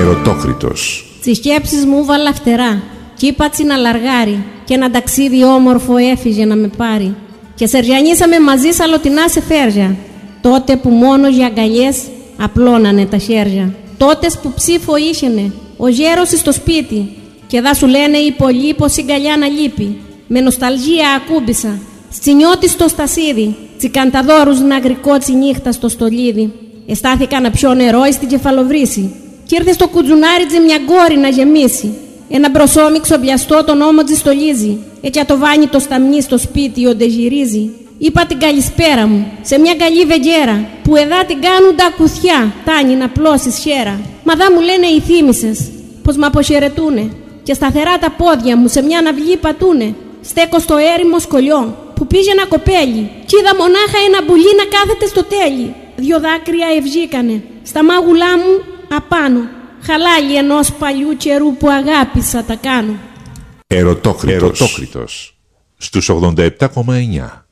Ερωτόκριτος. Τις σκέψεις μου βάλα φτερά κι είπα τσι να λαργάρει και ένα ταξίδι όμορφο έφυγε να με πάρει και σεριανίσαμε μαζί σαλωτινά σε φέρια, τότε που μόνο για αγκαλιές απλώνανε τα χέρια, τότες που ψήφο ήσαινε ο γέρος στο σπίτι και δα σου λένε οι πολλοί πως η γκαλιά να λείπει. Με νοσταλγία ακούμπησα στσινιώτη στο στασίδι, τσικανταδόρους να γρικότσι νύχτα στο στολίδι. Εστάθηκα να πιω νερό στην κεφαλοβρύση κι ήρθε στο κουτζουνάριτζι μια γκόρη να γεμίσει. Ένα μπροσόμιξο μπιαστό τον ώμοτζι στολίζει, έτσι το βάνει το σταμνί στο σπίτι όντε γυρίζει. Είπα την καλησπέρα μου σε μια καλή βεγγέρα που εδά την κάνουν τα κουθιά, τάνει να πλώσεις χέρα. Μα δα μου λένε οι θύμησες πως μ' αποχαιρετούνε και σταθερά τα πόδια μου σε μια ναυλή πατούνε. Στέκω στο έρημο σκολιό που πήγε ένα κοπέλι κι είδα μονάχα ένα πουλί να κάθεται στο τέλει. Δυο δάκρυα ευγήκανε στα μάγουλά μου απάνω, χαλάλι ενός παλιού καιρού που αγάπησα τα κάνω. Ερωτόκριτος. Στους 87,9.